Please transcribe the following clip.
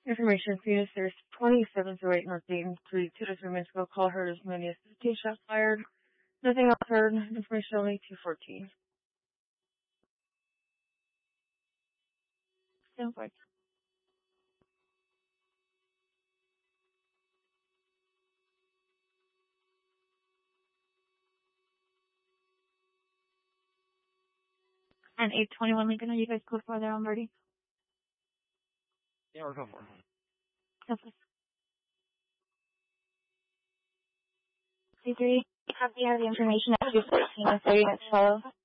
Information Phoenix, there's 2708 North Dayton Street, 2 to 3 minutes ago. Call heard as many as 15 shots fired. Nothing else heard. Information only 214. Sounds like. And 821 Lincoln, are you guys close by there already? Yeah, we're going for it. Okay. C3, have the information at 214 and 30 minutes follow.